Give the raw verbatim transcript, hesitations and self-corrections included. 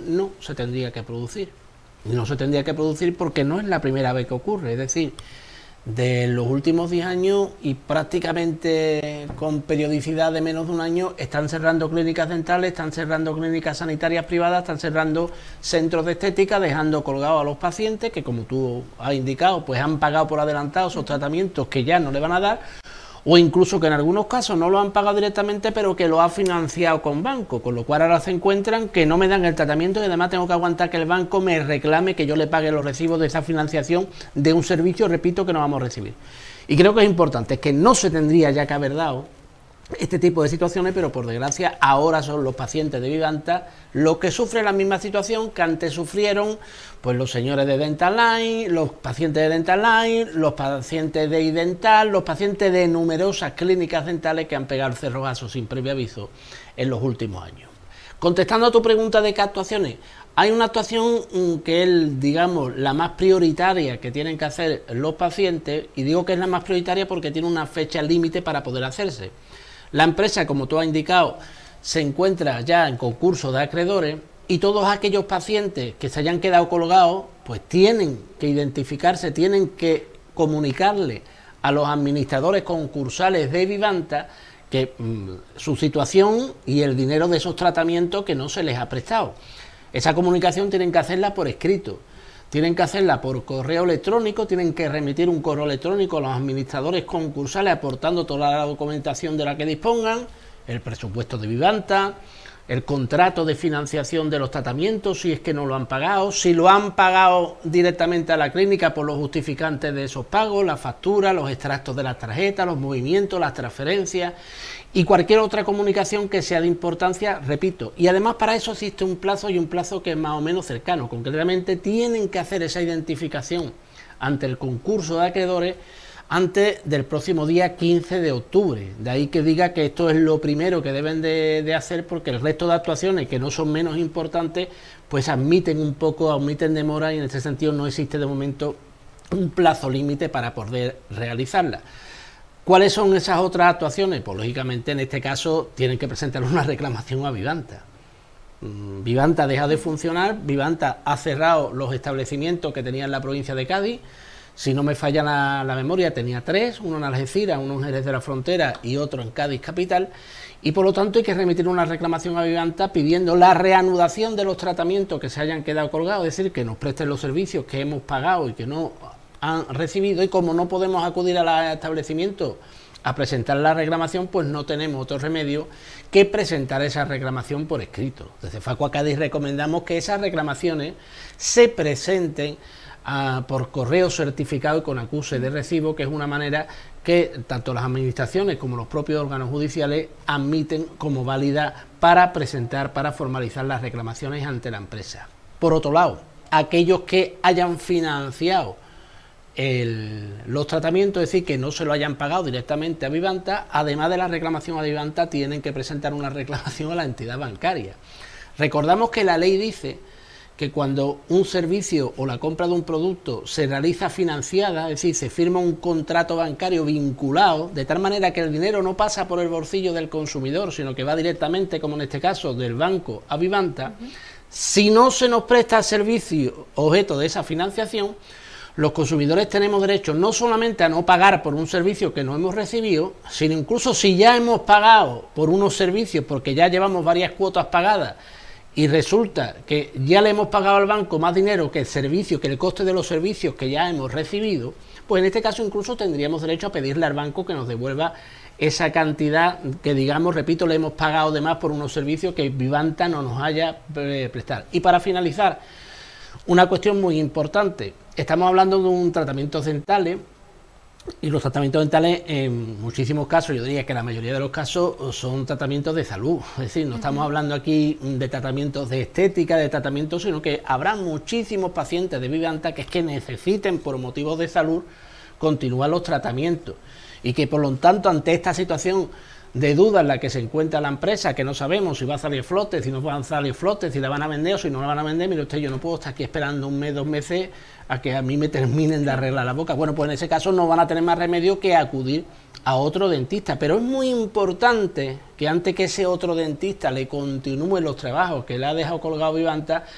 no se tendría que producir. Y no se tendría que producir porque no es la primera vez que ocurre, es decir, de los últimos diez años y prácticamente con periodicidad de menos de un año están cerrando clínicas dentales, están cerrando clínicas sanitarias privadas, están cerrando centros de estética, dejando colgados a los pacientes que, como tú has indicado, pues han pagado por adelantado esos tratamientos que ya no le van a dar, o incluso que en algunos casos no lo han pagado directamente, pero que lo ha financiado con banco, con lo cual ahora se encuentran que no me dan el tratamiento y además tengo que aguantar que el banco me reclame que yo le pague los recibos de esa financiación de un servicio, repito, que no vamos a recibir. Y creo que es importante, que no se tendría ya que haber dado este tipo de situaciones, pero por desgracia ahora son los pacientes de Vivanta los que sufren la misma situación que antes sufrieron pues los señores de Dental Line, los pacientes de Dental Line, los pacientes de iDental, los pacientes de numerosas clínicas dentales que han pegado el cerrojazo sin previo aviso en los últimos años. Contestando a tu pregunta de qué actuaciones, hay una actuación que es, digamos, la más prioritaria que tienen que hacer los pacientes, y digo que es la más prioritaria porque tiene una fecha límite para poder hacerse. La empresa, como tú has indicado, se encuentra ya en concurso de acreedores y todos aquellos pacientes que se hayan quedado colgados, pues tienen que identificarse, tienen que comunicarle a los administradores concursales de Vivanta que mmm, su situación y el dinero de esos tratamientos que no se les ha prestado. Esa comunicación tienen que hacerla por escrito. Tienen que hacerla por correo electrónico, tienen que remitir un correo electrónico a los administradores concursales aportando toda la documentación de la que dispongan, el presupuesto de Vivanta, el contrato de financiación de los tratamientos, si es que no lo han pagado, si lo han pagado directamente a la clínica por los justificantes de esos pagos, la factura, los extractos de las tarjetas, los movimientos, las transferencias y cualquier otra comunicación que sea de importancia, repito. Y además para eso existe un plazo y un plazo que es más o menos cercano. Concretamente tienen que hacer esa identificación ante el concurso de acreedores antes del próximo día quince de octubre. De ahí que diga que esto es lo primero que deben de, de hacer, porque el resto de actuaciones, que no son menos importantes, pues admiten un poco, admiten demora, y en este sentido no existe de momento un plazo límite para poder realizarla. ¿Cuáles son esas otras actuaciones? Pues lógicamente en este caso tienen que presentar una reclamación a Vivanta. Vivanta deja de funcionar, Vivanta ha cerrado los establecimientos que tenía en la provincia de Cádiz. Si no me falla la, la memoria, tenía tres, uno en Algeciras, uno en Jerez de la Frontera y otro en Cádiz capital, y por lo tanto hay que remitir una reclamación a Vivanta pidiendo la reanudación de los tratamientos que se hayan quedado colgados, es decir, que nos presten los servicios que hemos pagado y que no han recibido, y como no podemos acudir al establecimiento a presentar la reclamación, pues no tenemos otro remedio que presentar esa reclamación por escrito. Desde Facua Cádiz recomendamos que esas reclamaciones se presenten Uh, por correo certificado y con acuse de recibo, que es una manera que tanto las administraciones como los propios órganos judiciales admiten como válida para presentar, para formalizar las reclamaciones ante la empresa. Por otro lado, aquellos que hayan financiado el, los tratamientos, es decir, que no se lo hayan pagado directamente a Vivanta, además de la reclamación a Vivanta, tienen que presentar una reclamación a la entidad bancaria. Recordamos que la ley dice que cuando un servicio o la compra de un producto se realiza financiada, es decir, se firma un contrato bancario vinculado, de tal manera que el dinero no pasa por el bolsillo del consumidor, sino que va directamente, como en este caso, del banco a Vivanta, uh-huh. Si no se nos presta el servicio objeto de esa financiación, los consumidores tenemos derecho no solamente a no pagar por un servicio que no hemos recibido, sino incluso si ya hemos pagado por unos servicios, porque ya llevamos varias cuotas pagadas, y resulta que ya le hemos pagado al banco más dinero que el servicio, que el coste de los servicios que ya hemos recibido, pues en este caso incluso tendríamos derecho a pedirle al banco que nos devuelva esa cantidad que, digamos, repito, le hemos pagado de más por unos servicios que Vivanta no nos haya eh, prestado. Y para finalizar, una cuestión muy importante. Estamos hablando de un tratamiento dentales, y los tratamientos dentales en muchísimos casos, yo diría que la mayoría de los casos son tratamientos de salud, es decir, no estamos hablando aquí de tratamientos de estética, de tratamientos, sino que habrá muchísimos pacientes de Vivanta que es que necesiten por motivos de salud continuar los tratamientos, y que por lo tanto ante esta situación de duda en la que se encuentra la empresa, que no sabemos si va a salir flote, si no van a salir flote, si la van a vender o si no la van a vender, mire usted, yo no puedo estar aquí esperando un mes, dos meses a que a mí me terminen de arreglar la boca. Bueno, pues en ese caso no van a tener más remedio que acudir a otro dentista, pero es muy importante que antes que ese otro dentista le continúe los trabajos que le ha dejado colgado Vivanta,